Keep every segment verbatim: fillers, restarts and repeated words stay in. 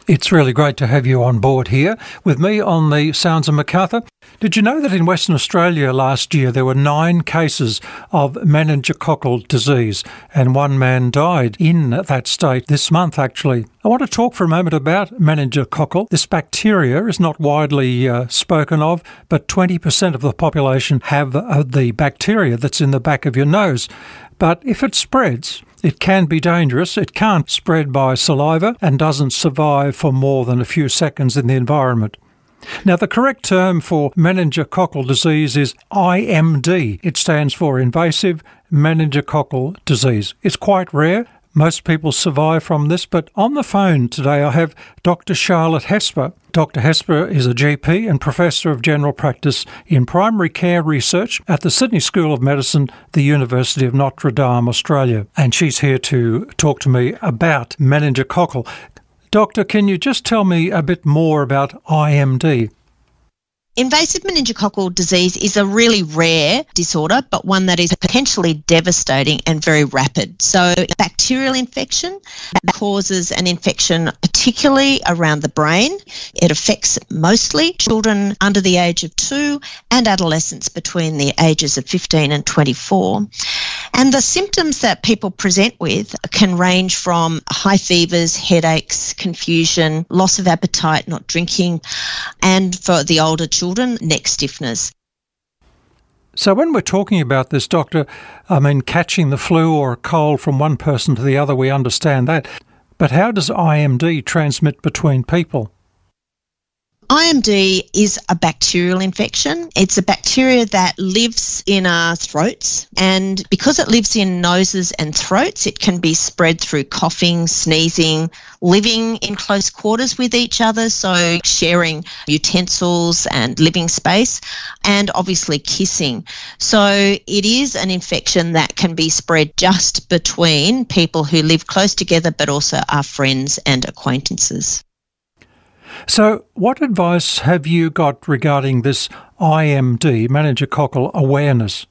It's really great to have you on board here with me on the Sounds of Macarthur. Did you know that in Western Australia last year there were nine cases of meningococcal disease and one man died in that state this month actually? I want to talk for a moment about meningococcal. This bacteria is not widely uh, spoken of, but twenty percent of the population have uh, the bacteria that's in the back of your nose. But if it spreads, it can be dangerous. It can't spread by saliva and doesn't survive for more than a few seconds in the environment. Now, the correct term for meningococcal disease is I M D. It stands for invasive meningococcal disease. It's quite rare. Most people survive from this, but on the phone today I have Doctor Charlotte Hesper. Doctor Hesper is a G P and Professor of General Practice in Primary Care Research at the Sydney School of Medicine, the University of Notre Dame, Australia. And she's here to talk to me about meningococcal. Doctor, can you just tell me a bit more about I M D? Invasive meningococcal disease is a really rare disorder, but one that is potentially devastating and very rapid. So bacterial infection that causes an infection particularly around the brain. It affects mostly children under the age of two and adolescents between the ages of fifteen and twenty-four. And the symptoms that people present with can range from high fevers, headaches, confusion, loss of appetite, not drinking, and for the older children, Children, neck stiffness. So when we're talking about this, Doctor, I mean, catching the flu or a cold from one person to the other, we understand that. But how does I M D transmit between people? I M D is a bacterial infection. It's a bacteria that lives in our throats, and because it lives in noses and throats, it can be spread through coughing, sneezing, living in close quarters with each other, so sharing utensils and living space, and obviously kissing. So it is an infection that can be spread just between people who live close together, but also our friends and acquaintances. So what advice have you got regarding this I M D, meningococcal awareness?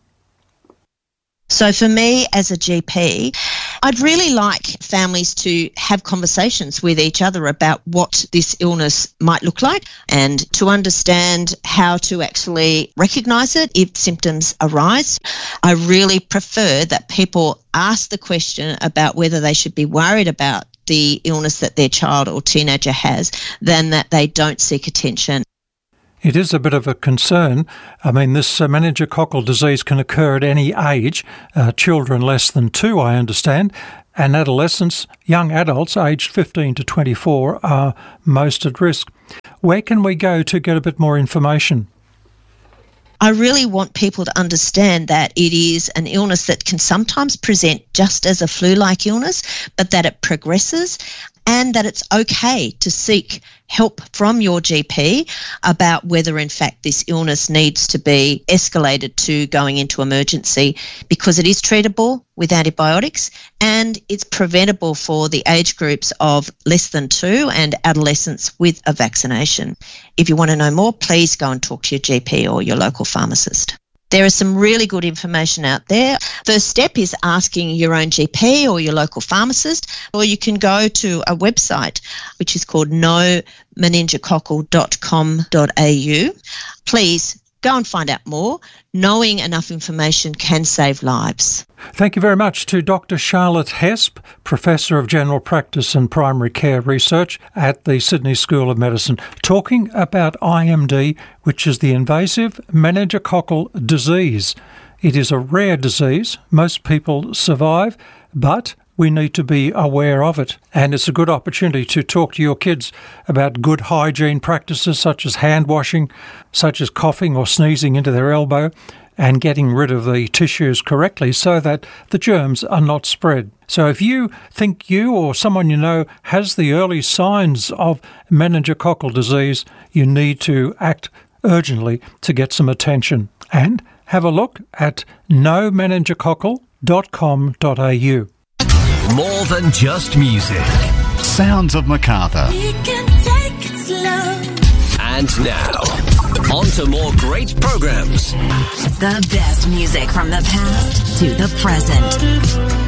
So for me as a G P, I'd really like families to have conversations with each other about what this illness might look like and to understand how to actually recognise it if symptoms arise. I really prefer that people ask the question about whether they should be worried about the illness that their child or teenager has than that they don't seek attention. It is a bit of a concern. I mean, this uh, meningococcal disease can occur at any age, uh, children less than two, I understand, and adolescents, young adults aged fifteen to twenty-four are most at risk. Where can we go to get a bit more information? I really want people to understand that it is an illness that can sometimes present just as a flu-like illness, but that it progresses and that it's okay to seek help from your G P about whether in fact this illness needs to be escalated to going into emergency, because it is treatable with antibiotics and it's preventable for the age groups of less than two and adolescents with a vaccination. If you want to know more, please go and talk to your G P or your local pharmacist. There is some really good information out there. First step is asking your own G P or your local pharmacist, or you can go to a website which is called know meningococcal dot com dot a u. Please go and find out more. Knowing enough information can save lives. Thank you very much to Doctor Charlotte Hesp, Professor of General Practice and Primary Care Research at the Sydney School of Medicine, talking about I M D, which is the invasive meningococcal disease. It is a rare disease. Most people survive, but we need to be aware of it. And it's a good opportunity to talk to your kids about good hygiene practices such as hand washing, such as coughing or sneezing into their elbow, and getting rid of the tissues correctly so that the germs are not spread. So if you think you or someone you know has the early signs of meningococcal disease, you need to act urgently to get some attention. And have a look at know meningococcal dot com dot a u. More than just music. Sounds of Macarthur. We can take it slow. And now, on to more great programs. The best music from the past to the present.